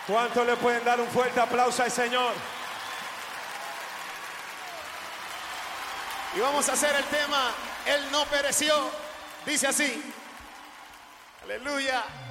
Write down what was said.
¿Cuánto le pueden dar un fuerte aplauso al Señor? Y vamos a hacer el tema Él no pereció. Dice así. Aleluya.